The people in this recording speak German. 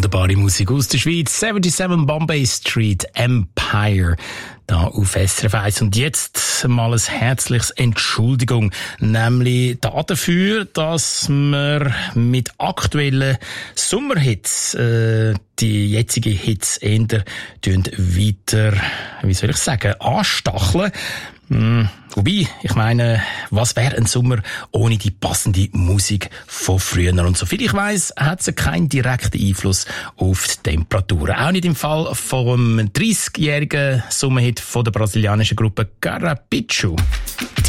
Wunderbare Musik aus der Schweiz. 77 Bombay Street Empire. Da auf SRF 1. Und jetzt mal ein herzliches Entschuldigung. Nämlich dafür, dass wir mit aktuellen Sommerhits, die jetzigen Hits eher weiter, wie soll ich sagen, anstacheln. Wobei, ich meine, was wäre ein Sommer ohne die passende Musik von früher? Und soviel ich weiss, hat sie keinen direkten Einfluss auf die Temperaturen. Auch nicht im Fall vom 30-jährigen Sommerhit von der brasilianischen Gruppe Carrapicho.